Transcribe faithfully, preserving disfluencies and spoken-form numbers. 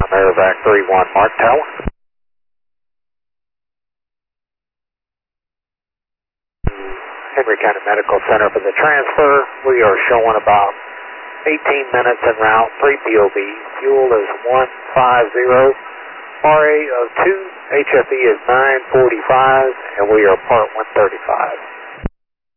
Aerovac three one Mark Tower. Henry County Medical Center for the transfer. We are showing about eighteen minutes en route, three P O B. Fuel is one fifty, R A of two, H F E is nine forty-five, and we are part one thirty-five.